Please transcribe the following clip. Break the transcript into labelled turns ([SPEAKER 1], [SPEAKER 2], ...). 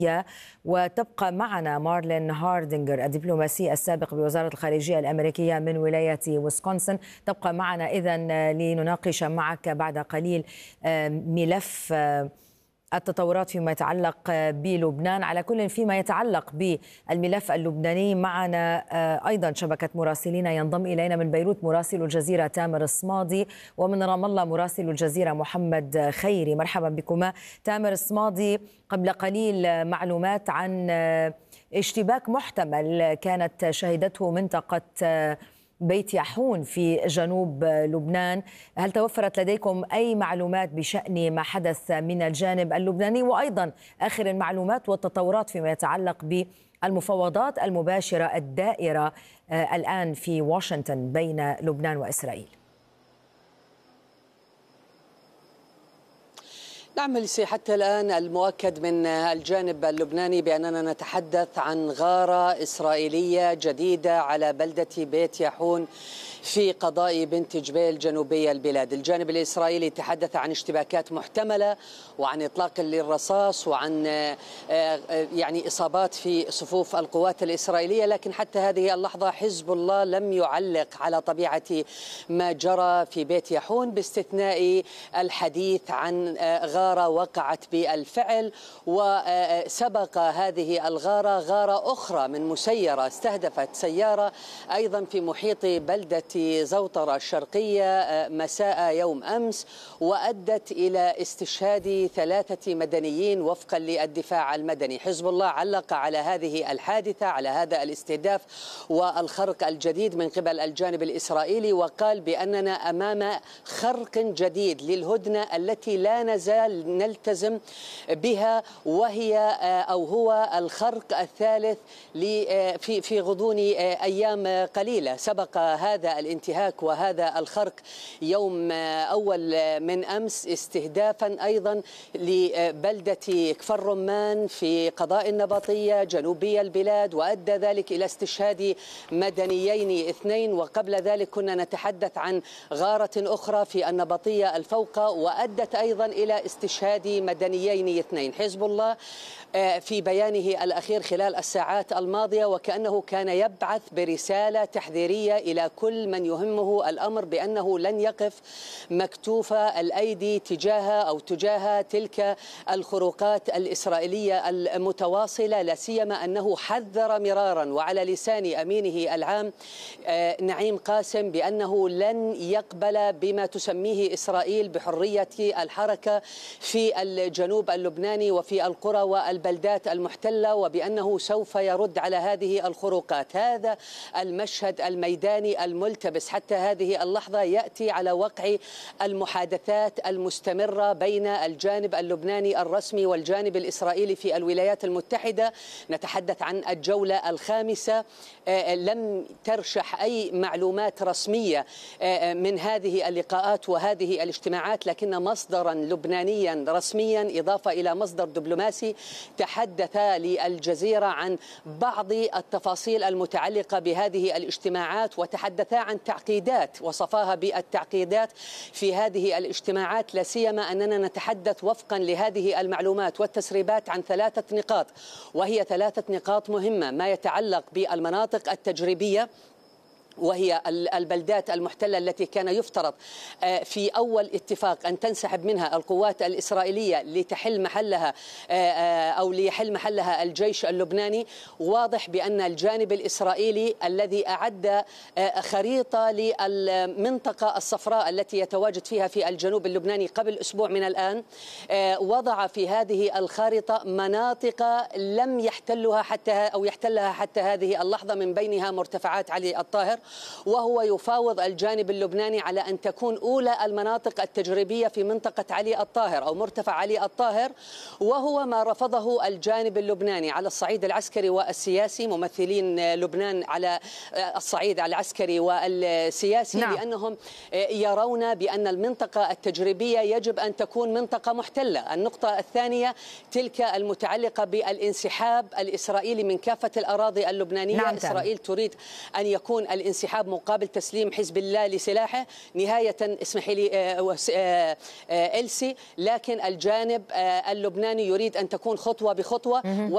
[SPEAKER 1] وتبقى معنا مارلين هاردينجر الدبلوماسي السابق بوزارة الخارجية الأمريكية من ولاية ويسكونسن. تبقى معنا إذن لنناقش معك بعد قليل ملف التطورات فيما يتعلق بلبنان. على كل فيما يتعلق بالملف اللبناني معنا أيضا شبكة مراسلين ينضم إلينا من بيروت مراسل الجزيرة تامر الصمادي، ومن رام الله مراسل الجزيرة محمد خيري. مرحبا بكما. تامر الصمادي، قبل قليل معلومات عن اشتباك محتمل كانت شهدته منطقة بيت يحون في جنوب لبنان، هل توفرت لديكم أي معلومات بشأن ما حدث من الجانب اللبناني، وأيضا آخر المعلومات والتطورات فيما يتعلق بالمفاوضات المباشرة الدائرة الآن في واشنطن بين لبنان وإسرائيل؟
[SPEAKER 2] نعم لسي، حتى الآن المؤكد من الجانب اللبناني بأننا نتحدث عن غارة إسرائيلية جديدة على بلدة بيت يحون في قضاء بنت جبيل جنوبي البلاد. الجانب الإسرائيلي تحدث عن اشتباكات محتملة وعن إطلاق للرصاص وعن إصابات في صفوف القوات الإسرائيلية، لكن حتى هذه اللحظة حزب الله لم يعلق على طبيعة ما جرى في بيت يحون، باستثناء الحديث عن غارة وقعت بالفعل. وسبق هذه الغارة غارة أخرى من مسيرة استهدفت سيارة أيضا في محيط بلدة زوطرة الشرقية مساء يوم أمس، وأدت إلى استشهاد 3 مدنيين وفقا للدفاع المدني. حزب الله علق على هذه الحادثة، على هذا الاستهداف والخرق الجديد من قبل الجانب الإسرائيلي، وقال بأننا أمام خرق جديد للهدنة التي لا نزال نلتزم بها، وهي أو هو الخرق الثالث في غضون أيام قليلة. سبق هذا الانتهاك وهذا الخرق يوم أول من أمس استهدافا أيضا لبلدة كفر رمان في قضاء النبطية جنوبي البلاد، وأدى ذلك إلى استشهاد مدنيين 2. وقبل ذلك كنا نتحدث عن غارة أخرى في النبطية الفوقة وأدت أيضا إلى استشهاد مدنيين 2. حزب الله في بيانه الأخير خلال الساعات الماضية وكأنه كان يبعث برسالة تحذيرية إلى كل من يهمه الأمر بأنه لن يقف مكتوف الأيدي تجاه تلك الخروقات الإسرائيلية المتواصلة، لا سيما أنه حذر مرارا وعلى لسان أمينه العام نعيم قاسم بأنه لن يقبل بما تسميه إسرائيل بحرية الحركة في الجنوب اللبناني وفي القرى والبلدات المحتلة، وبأنه سوف يرد على هذه الخروقات. هذا المشهد الميداني الملتبس حتى هذه اللحظة يأتي على وقع المحادثات المستمرة بين الجانب اللبناني الرسمي والجانب الإسرائيلي في الولايات المتحدة. نتحدث عن الجولة الخامسة، لم ترشح أي معلومات رسمية من هذه اللقاءات وهذه الاجتماعات، لكن مصدرا لبنانيا رسميا إضافة إلى مصدر دبلوماسي تحدث للجزيرة عن بعض التفاصيل المتعلقة بهذه الاجتماعات، وتحدثا عن تعقيدات وصفاها بالتعقيدات في هذه الاجتماعات، لا سيما أننا نتحدث وفقا لهذه المعلومات والتسريبات عن 3 نقاط، وهي 3 نقاط مهمة: ما يتعلق بالمناطق التجريبية وهي البلدات المحتلة التي كان يفترض في أول اتفاق أن تنسحب منها القوات الإسرائيلية لتحل محلها أو ليحل محلها الجيش اللبناني. واضح بأن الجانب الإسرائيلي الذي أعد خريطة للمنطقة الصفراء التي يتواجد فيها في الجنوب اللبناني قبل أسبوع من الآن، وضع في هذه الخارطة مناطق لم يحتلها حتى هذه اللحظة، من بينها مرتفعات علي الطاهر، وهو يفاوض الجانب اللبناني على أن تكون أولى المناطق التجريبية في منطقة علي الطاهر أو مرتفع علي الطاهر، وهو ما رفضه الجانب اللبناني على الصعيد العسكري والسياسي، ممثلين لبنان على الصعيد العسكري والسياسي. نعم. لأنهم يرون بأن المنطقة التجريبية يجب أن تكون منطقة محتلة. النقطة الثانية تلك المتعلقة بالانسحاب الإسرائيلي من كافة الأراضي اللبنانية. نعم. إسرائيل تريد أن يكون الانسحاب مقابل تسليم حزب الله لسلاحه. نهاية اسمحي لي إلسي، لكن الجانب اللبناني يريد أن تكون خطوة بخطوة.